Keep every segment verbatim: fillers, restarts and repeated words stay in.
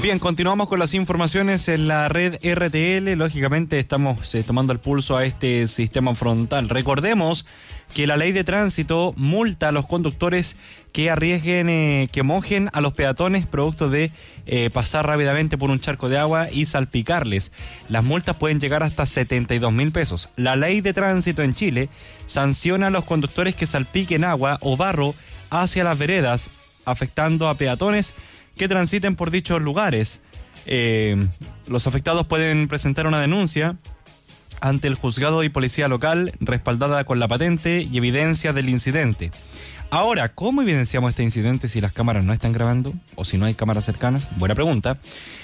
Bien, continuamos con las informaciones en la red R T L. Lógicamente estamos eh, tomando el pulso a este sistema frontal. Recordemos que la ley de tránsito multa a los conductores que arriesguen, eh, que mojen a los peatones producto de eh, pasar rápidamente por un charco de agua y salpicarles. Las multas pueden llegar hasta setenta y dos mil pesos. La ley de tránsito en Chile sanciona a los conductores que salpiquen agua o barro hacia las veredas, afectando a peatones que transiten por dichos lugares. Eh, los afectados pueden presentar una denuncia ante el juzgado y policía local respaldada con la patente y evidencia del incidente. Ahora, ¿cómo evidenciamos este incidente si las cámaras no están grabando o si no hay cámaras cercanas? Buena pregunta.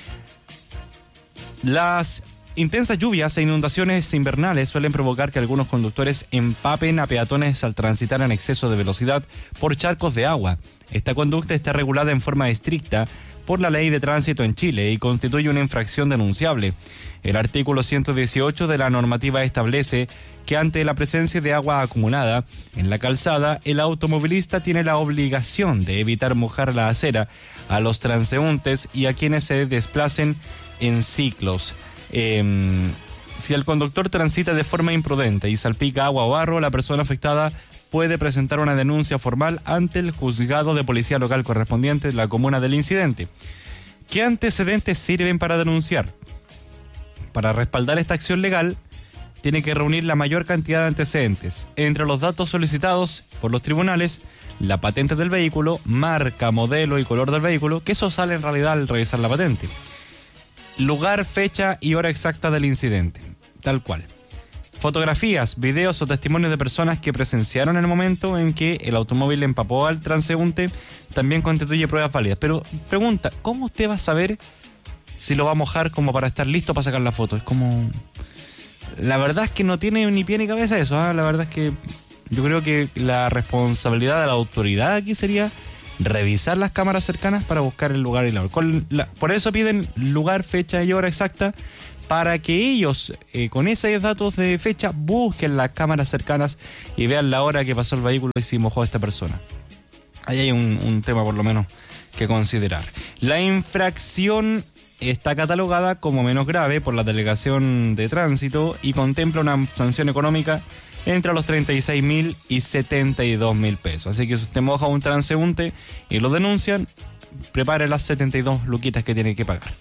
Las intensas lluvias e inundaciones invernales suelen provocar que algunos conductores empapen a peatones al transitar en exceso de velocidad por charcos de agua. Esta conducta está regulada en forma estricta por la Ley de Tránsito en Chile y constituye una infracción denunciable. El artículo ciento dieciocho de la normativa establece que ante la presencia de agua acumulada en la calzada, el automovilista tiene la obligación de evitar mojar la acera a los transeúntes y a quienes se desplacen en ciclos. Eh, si el conductor transita de forma imprudente y salpica agua o barro, la persona afectada puede presentar una denuncia formal ante el juzgado de policía local correspondiente de la comuna del incidente. ¿Qué antecedentes sirven para denunciar? Para respaldar esta acción legal, tiene que reunir la mayor cantidad de antecedentes. Entre los datos solicitados por los tribunales, la patente del vehículo, marca, modelo y color del vehículo, que eso sale en realidad al revisar la patente. Lugar, fecha y hora exacta del incidente, tal cual. Fotografías, videos o testimonios de personas que presenciaron el momento en que el automóvil empapó al transeúnte también constituye pruebas válidas. Pero pregunta, ¿cómo usted va a saber si lo va a mojar como para estar listo para sacar la foto? Es como... La verdad es que no tiene ni pie ni cabeza eso, ¿eh? La verdad es que yo creo que la responsabilidad de la autoridad aquí sería revisar las cámaras cercanas para buscar el lugar y la hora. Por eso piden lugar, fecha y hora exacta, para que ellos, eh, con esos datos de fecha, busquen las cámaras cercanas y vean la hora que pasó el vehículo y si mojó a esta persona. Ahí hay un, un tema por lo menos que considerar. La infracción está catalogada como menos grave por la Delegación de Tránsito y contempla una sanción económica entre los treinta y seis mil y setenta y dos mil pesos. Así que si usted moja a un transeúnte y lo denuncian, prepare las setenta y dos luquitas que tiene que pagar.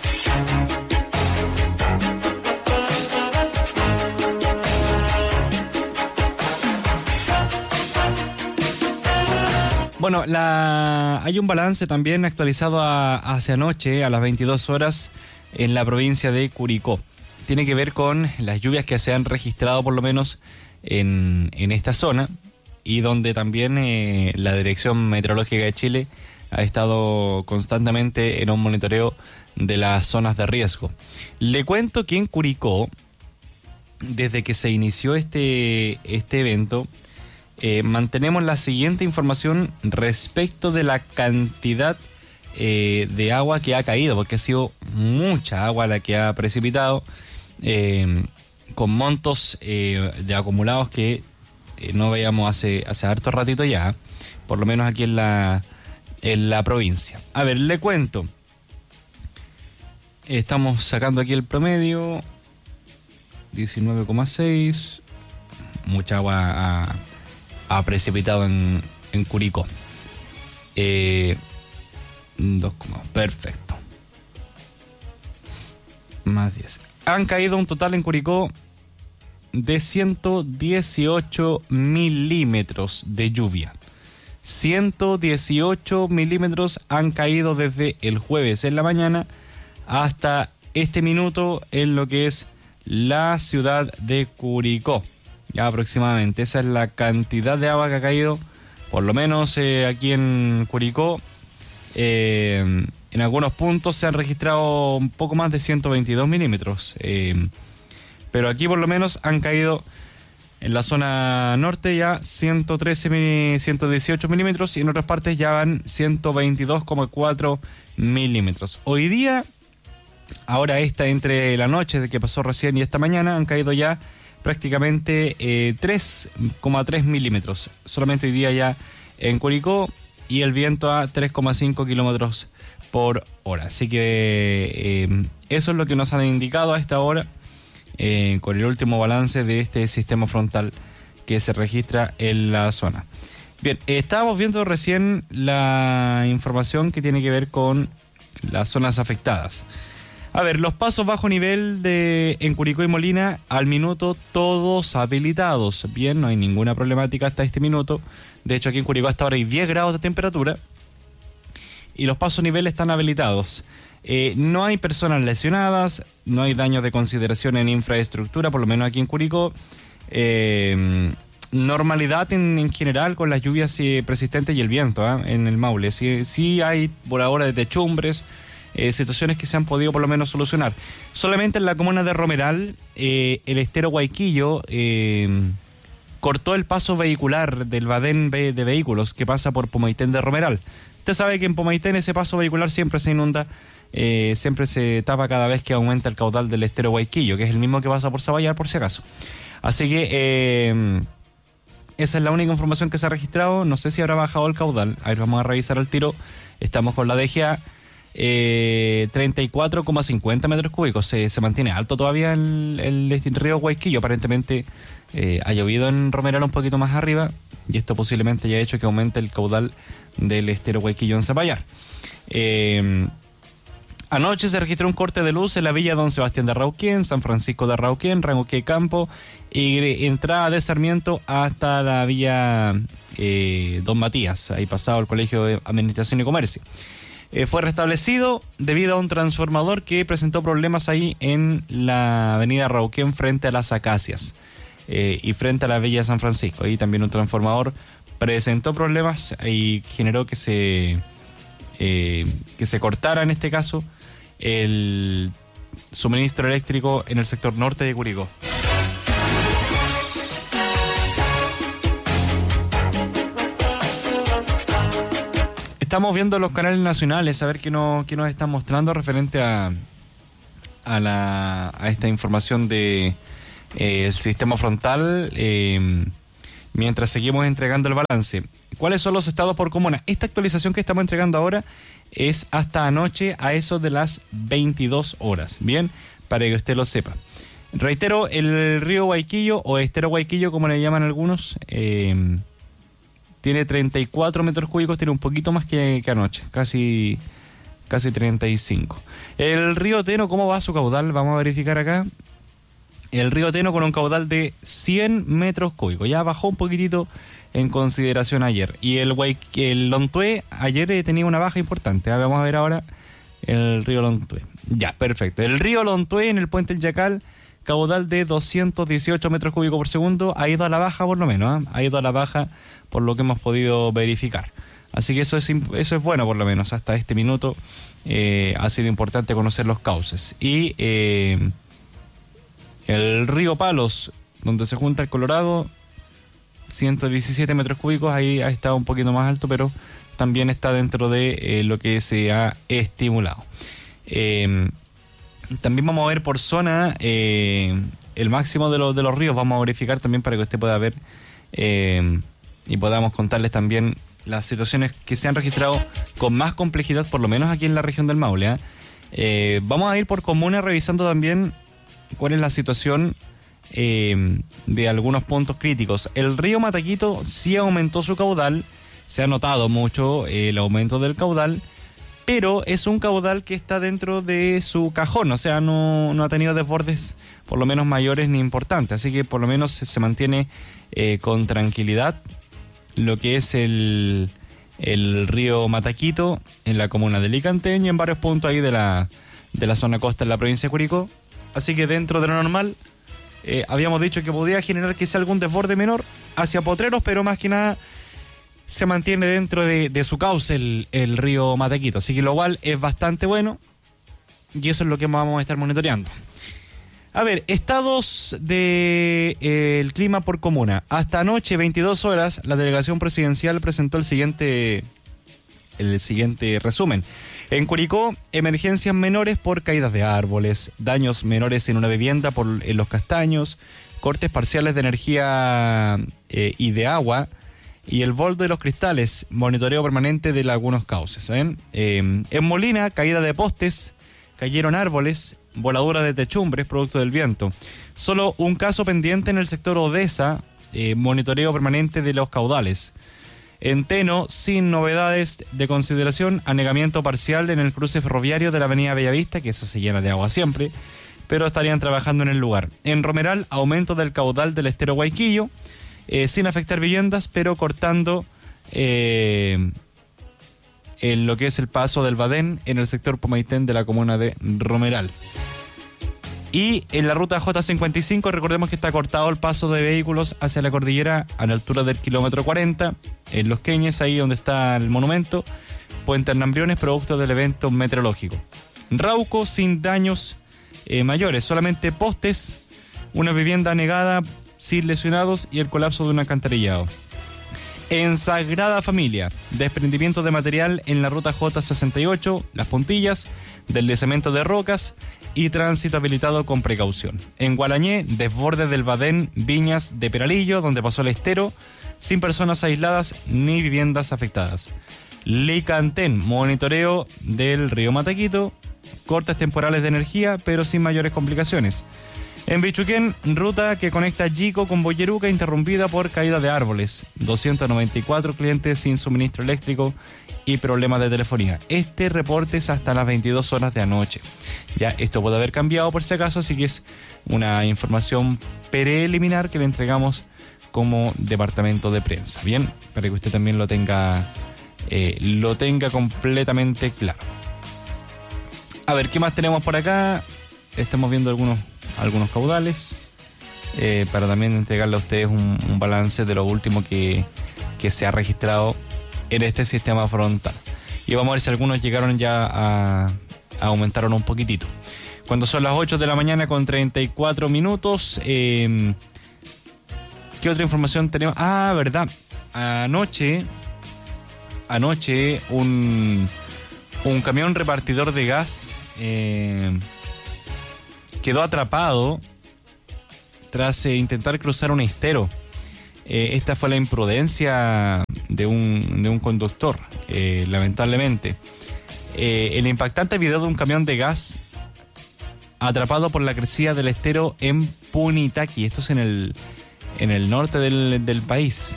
Bueno, la... hay un balance también actualizado a... hacia anoche, a las veintidós horas, en la provincia de Curicó. Tiene que ver con las lluvias que se han registrado por lo menos en, en esta zona y donde también eh, la Dirección Meteorológica de Chile ha estado constantemente en un monitoreo de las zonas de riesgo. Le cuento que en Curicó, desde que se inició este, este evento, Eh, mantenemos la siguiente información respecto de la cantidad eh, de agua que ha caído, porque ha sido mucha agua la que ha precipitado, eh, con montos eh, de acumulados que eh, no veíamos hace, hace harto ratito ya, por lo menos aquí en la, en la provincia. A ver, le cuento. Estamos sacando aquí el promedio, diecinueve coma seis, mucha agua a... ha precipitado en, en Curicó. Eh, dos, perfecto. Más diez. Han caído un total en Curicó de ciento dieciocho milímetros de lluvia. ciento dieciocho milímetros han caído desde el jueves en la mañana hasta este minuto en lo que es la ciudad de Curicó. Ya aproximadamente, esa es la cantidad de agua que ha caído, por lo menos eh, aquí en Curicó. Eh, en algunos puntos se han registrado un poco más de ciento veintidós milímetros, eh, pero aquí por lo menos han caído en la zona norte ya ciento trece, ciento dieciocho milímetros y en otras partes ya van ciento veintidós coma cuatro milímetros. Hoy día, ahora esta entre la noche de que pasó recién y esta mañana, han caído ya prácticamente eh, tres coma tres milímetros. Solamente hoy día ya en Curicó y el viento a tres coma cinco kilómetros por hora. Así que eh, eso es lo que nos han indicado a esta hora eh, con el último balance de este sistema frontal que se registra en la zona. Bien, eh, estábamos viendo recién la información que tiene que ver con las zonas afectadas. A ver, los pasos bajo nivel de en Curicó y Molina al minuto todos habilitados. Bien, no hay ninguna problemática hasta este minuto. De hecho, aquí en Curicó hasta ahora hay diez grados de temperatura y los pasos a nivel están habilitados. Eh, no hay personas lesionadas, no hay daños de consideración en infraestructura, por lo menos aquí en Curicó. Eh, normalidad en, en general con las lluvias eh, persistentes y el viento ¿eh? en el Maule. Sí, sí hay por ahora de techumbres, eh, situaciones que se han podido por lo menos solucionar. Solamente en la comuna de Romeral, eh, el estero Guayquillo eh, cortó el paso vehicular del Badén de vehículos que pasa por Pomaitén de Romeral. Usted sabe que en Pomaitén ese paso vehicular siempre se inunda, eh, siempre se tapa cada vez que aumenta el caudal del estero Guayquillo, que es el mismo que pasa por Sabayar por si acaso. Así que eh, esa es la única información que se ha registrado. No sé si habrá bajado el caudal. A ver, vamos a revisar al tiro. Estamos con la D G A. Eh, treinta y cuatro coma cincuenta metros cúbicos. Se, se mantiene alto todavía el, el, el río Guayquillo. Aparentemente eh, ha llovido en Romeral un poquito más arriba. Y esto posiblemente haya hecho que aumente el caudal del estero Guayquillo en Zapallar. Eh, Anoche se registró un corte de luz en la villa Don Sebastián de Rauquén, San Francisco de Rauquén, Rangoqué Campo y entrada de Sarmiento hasta la villa eh, Don Matías, ahí pasado el Colegio de Administración y Comercio. Eh, fue restablecido debido a un transformador que presentó problemas ahí en la avenida Rauquén frente a las Acacias eh, y frente a la villa San Francisco. Ahí también un transformador presentó problemas y generó que se, eh, que se cortara en este caso el suministro eléctrico en el sector norte de Curicó. Estamos viendo los canales nacionales a ver qué nos, qué nos están mostrando referente a, a, la, a esta información de eh, el sistema frontal eh, mientras seguimos entregando el balance. ¿Cuáles son los estados por comuna? Esta actualización que estamos entregando ahora es hasta anoche a eso de las veintidós horas, bien, para que usted lo sepa. Reitero, el río Guayquillo o estero Guayquillo, como le llaman algunos, eh, tiene treinta y cuatro metros cúbicos, tiene un poquito más que, que anoche, casi, casi treinta y cinco. El río Teno, ¿cómo va su caudal? Vamos a verificar acá. El río Teno con un caudal de cien metros cúbicos, ya bajó un poquitito en consideración ayer. Y el, el Lontué ayer eh, tenía una baja importante. ¿eh? Vamos a ver ahora el río Lontué. Ya, perfecto. El río Lontué en el puente El Yacal, caudal de doscientos dieciocho metros cúbicos por segundo, ha ido a la baja por lo menos. ¿eh? Ha ido a la baja por lo que hemos podido verificar. Así que eso es, eso es bueno por lo menos. Hasta este minuto eh, ha sido importante conocer los cauces. Y eh, el río Palos, donde se junta el Colorado, ciento diecisiete metros cúbicos, ahí ha estado un poquito más alto, pero también está dentro de eh, lo que se ha estimulado. Eh, también vamos a ver por zona eh, el máximo de, los de los ríos, vamos a verificar también para que usted pueda ver eh, y podamos contarles también las situaciones que se han registrado con más complejidad, por lo menos aquí en la región del Maule. ¿eh? Eh, vamos a ir por comuna revisando también cuál es la situación Eh, de algunos puntos críticos. El río Mataquito sí aumentó su caudal, se ha notado mucho eh, el aumento del caudal, pero es un caudal que está dentro de su cajón, o sea, no, no ha tenido desbordes por lo menos mayores ni importantes, así que por lo menos se, se mantiene eh, con tranquilidad lo que es el, el río Mataquito en la comuna de Licanten y en varios puntos ahí de la, de la zona costa en la provincia de Curicó, así que dentro de lo normal. Eh, habíamos dicho que podía generar quizá algún desborde menor hacia Potreros, pero más que nada se mantiene dentro de, de su cauce el, el río Mataquito. Así que lo cual es bastante bueno y eso es lo que vamos a estar monitoreando. A ver, estados del de, eh, clima por comuna. Hasta anoche, veintidós horas, la delegación presidencial presentó el siguiente, el siguiente resumen. En Curicó, emergencias menores por caídas de árboles, daños menores en una vivienda por en los castaños, cortes parciales de energía eh, y de agua Y el bol de los cristales, monitoreo permanente de algunos cauces. ¿Ven? Eh, en Molina, caída de postes, cayeron árboles, voladura de techumbres producto del viento. Solo un caso pendiente en el sector Odesa, eh, monitoreo permanente de los caudales. En Teno, sin novedades de consideración, anegamiento parcial en el cruce ferroviario de la avenida Bellavista, que eso se llena de agua siempre, pero estarían trabajando en el lugar. En Romeral, aumento del caudal del estero Guayquillo, eh, sin afectar viviendas, pero cortando eh, en lo que es el paso del Badén en el sector Pomaitén de la comuna de Romeral. Y en la ruta J cincuenta y cinco, recordemos que está cortado el paso de vehículos hacia la cordillera a la altura del kilómetro cuarenta, en Los Queñes, ahí donde está el monumento, Puente Hernambriones, producto del evento meteorológico. Rauco, sin daños eh, mayores, solamente postes, una vivienda anegada sin lesionados y el colapso de un alcantarillado. En Sagrada Familia, desprendimiento de material en la ruta J sesenta y ocho, Las Puntillas, deslizamiento de rocas y tránsito habilitado con precaución. En Gualañé, desborde del Badén Viñas de Peralillo, donde pasó el estero, sin personas aisladas ni viviendas afectadas. Licantén, monitoreo del río Mataquito, cortes temporales de energía, pero sin mayores complicaciones. En Bichuquén, ruta que conecta Yico con Boyeruca, interrumpida por caída de árboles. doscientos noventa y cuatro clientes sin suministro eléctrico y problemas de telefonía. Este reporte es hasta las veintidós horas de anoche. Ya esto puede haber cambiado por si acaso, así que es una información preliminar que le entregamos como departamento de prensa. Bien, para que usted también lo tenga, eh, lo tenga completamente claro. A ver, ¿qué más tenemos por acá? Estamos viendo algunos... algunos caudales, eh, para también entregarle a ustedes un, un balance de lo último que, que se ha registrado en este sistema frontal. Y vamos a ver si algunos llegaron ya a, a aumentaron un poquitito. Cuando son las ocho de la mañana con treinta y cuatro minutos, eh, ¿qué otra información tenemos? Ah, verdad, anoche, anoche un, un camión repartidor de gas eh, quedó atrapado tras eh, intentar cruzar un estero. Eh, esta fue la imprudencia de un, de un conductor, eh, lamentablemente. Eh, el impactante video de un camión de gas atrapado por la crecida del estero en Punitaqui. Esto es en el, en el norte del, del país.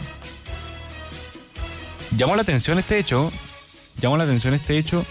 Llamó la atención este hecho. Llamó la atención este hecho.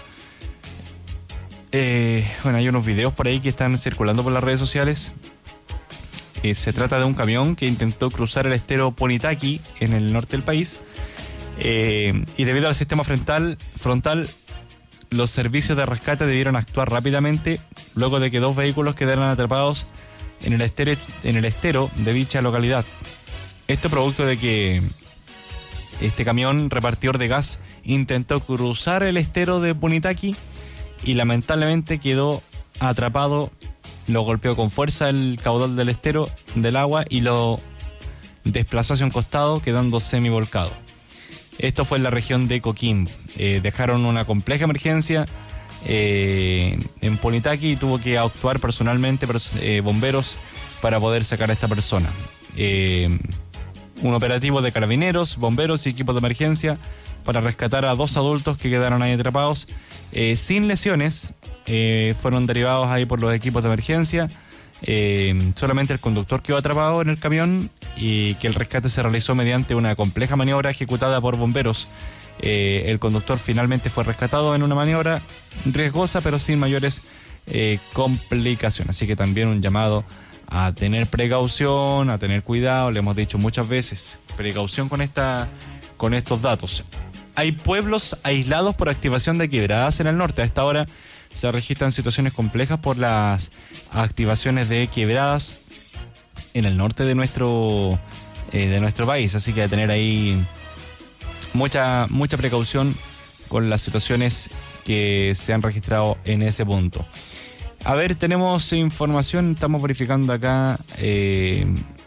Eh, bueno, hay unos videos por ahí que están circulando por las redes sociales. Eh, se trata de un camión que intentó cruzar el estero Punitaqui en el norte del país, eh, y debido al sistema frontal, frontal, los servicios de rescate debieron actuar rápidamente luego de que dos vehículos quedaran atrapados en el estero, en el estero de dicha localidad. Esto producto de que este camión repartidor de gas intentó cruzar el estero de Punitaqui y lamentablemente quedó atrapado. Lo golpeó con fuerza el caudal del estero del agua y lo desplazó hacia un costado, quedando semivolcado. Esto fue en la región de Coquimbo. Eh, dejaron una compleja emergencia eh, en Punitaqui y tuvo que actuar personalmente eh, bomberos para poder sacar a esta persona. Eh, un operativo de carabineros, bomberos y equipos de emergencia para rescatar a dos adultos que quedaron ahí atrapados. Eh, sin lesiones, eh, fueron derivados ahí por los equipos de emergencia. Eh, solamente el conductor quedó atrapado en el camión y que el rescate se realizó mediante una compleja maniobra ejecutada por bomberos. Eh, el conductor finalmente fue rescatado en una maniobra riesgosa pero sin mayores eh, complicaciones. Así que también un llamado a tener precaución, a tener cuidado. Le hemos dicho muchas veces, precaución con esta, con estos datos. Hay pueblos aislados por activación de quebradas en el norte. A esta hora se registran situaciones complejas por las activaciones de quebradas en el norte de nuestro eh, de nuestro país. Así que hay que tener ahí mucha mucha precaución con las situaciones que se han registrado en ese punto. A ver, tenemos información, estamos verificando acá eh,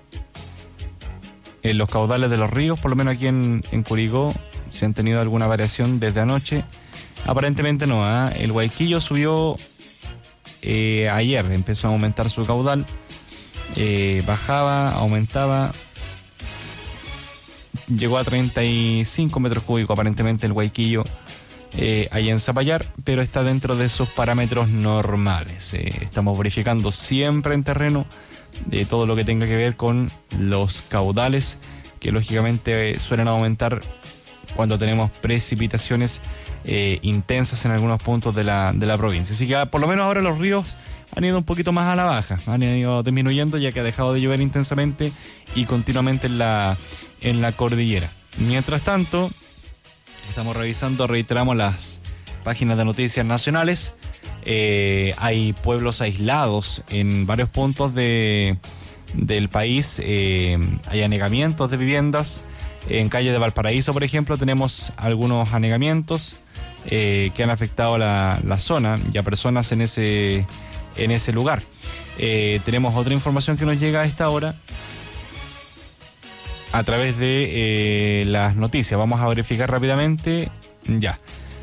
en los caudales de los ríos, por lo menos aquí en, en Curicó, si han tenido alguna variación desde anoche. Aparentemente no, ¿eh? El Guayquillo subió eh, ayer, empezó a aumentar su caudal, eh, bajaba, aumentaba, llegó a treinta y cinco metros cúbicos aparentemente el Guayquillo, eh, ahí en Zapallar, pero está dentro de sus parámetros normales. Eh, estamos verificando siempre en terreno de todo lo que tenga que ver con los caudales, que lógicamente eh, suelen aumentar cuando tenemos precipitaciones eh, intensas en algunos puntos de la, de la provincia. Así que por lo menos ahora los ríos han ido un poquito más a la baja, han ido disminuyendo ya que ha dejado de llover intensamente y continuamente en la, en la cordillera. Mientras tanto, estamos revisando, reiteramos las páginas de noticias nacionales. Eh, hay pueblos aislados en varios puntos de, del país, eh, hay anegamientos de viviendas. En calle de Valparaíso, por ejemplo, tenemos algunos anegamientos eh, que han afectado la, la zona y a personas en ese, en ese lugar. Eh, tenemos otra información que nos llega a esta hora a través de eh, las noticias. Vamos a verificar rápidamente. Ya.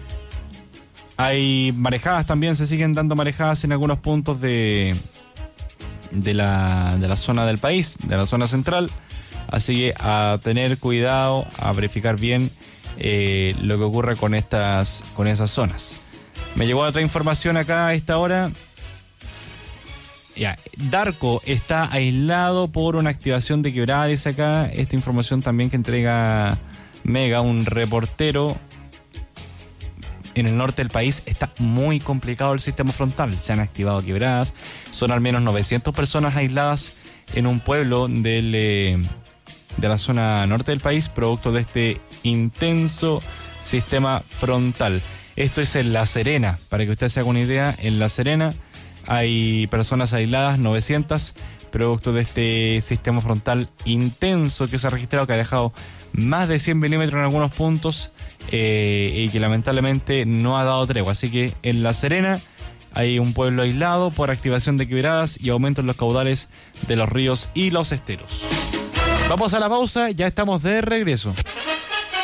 Hay marejadas también, se siguen dando marejadas en algunos puntos de, de, la, de la zona del país, de la zona central. Así que a tener cuidado, a verificar bien eh, lo que ocurre con estas, con esas zonas. Me llegó otra información acá a esta hora. Ya, Darco está aislado por una activación de quebrada, dice acá. Esta información también que entrega Mega, un reportero. En el norte del país está muy complicado el sistema frontal. Se han activado quebradas. Son al menos novecientas personas aisladas en un pueblo del... Eh, de la zona norte del país, producto de este intenso sistema frontal. Esto es en La Serena, para que usted se haga una idea. En La Serena hay personas aisladas, novecientas, producto de este sistema frontal intenso que se ha registrado, que ha dejado más de cien milímetros en algunos puntos eh, y que lamentablemente no ha dado tregua. Así que en La Serena hay un pueblo aislado por activación de quebradas y aumento en los caudales de los ríos y los esteros. Vamos a la pausa, ya estamos de regreso.